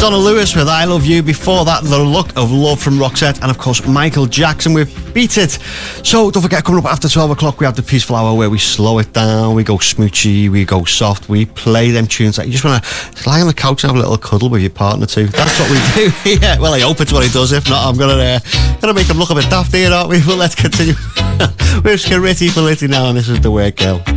Donna Lewis with I Love You. Before that, The Look of Love from Roxette. And of course, Michael Jackson with Beat It. So don't forget, coming up after 12 o'clock, we have the Peaceful Hour where we slow it down, we go smoochy, we go soft, we play them tunes that you just want to lie on the couch and have a little cuddle with your partner too. That's what we do. Yeah, well, I hope it's what he does. If not, I'm gonna make him look a bit daft here, aren't we? But let's continue. We're Scariti Politi now, and this is The Work Girl.